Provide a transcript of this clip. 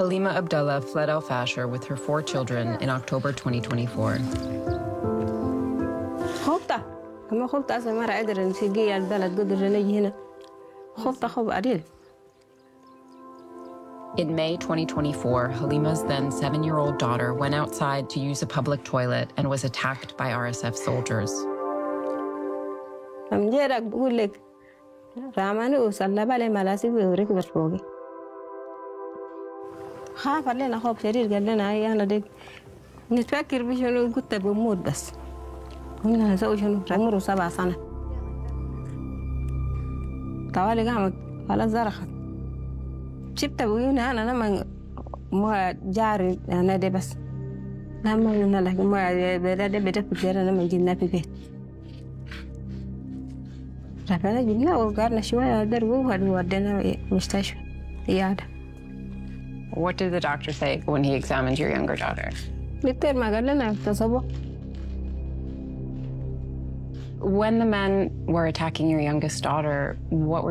Halima Abdullah fled Al Fasher with her 4 children in October 2024. In May 2024, Halima's then 7-year-old daughter went outside to use a public toilet and was attacked by RSF soldiers. خاف علينا خوف شديد قال لنا هاي أنا ديك نتفكر بشنو كنت بموت بس قلنا نسوي شنو عمره 7 سنة طوالي قامت خلاص زرخت شفت أبوينا أنا لما ما جاري أنا دي بس لما قلنا لك ما بدأ بجرى لما جينا في بيت رفعنا جبنا وقعدنا شوية دربوه ودينا مستشفى عيادة. What did the doctor say when he examined your younger daughter? When the men were attacking your youngest daughter, what were